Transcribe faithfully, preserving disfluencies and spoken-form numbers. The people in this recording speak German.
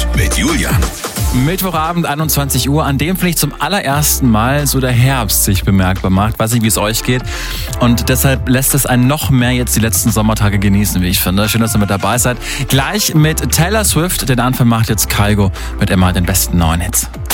mit Julian. Mittwochabend, einundzwanzig Uhr, an dem vielleicht zum allerersten Mal so der Herbst sich bemerkbar macht. Weiß nicht, wie es euch geht. Und deshalb lässt es einen noch mehr jetzt die letzten Sommertage genießen, wie ich finde. Schön, dass ihr mit dabei seid. Gleich mit Taylor Swift. Den Anfang macht jetzt Kygo mit immer den besten neuen Hits.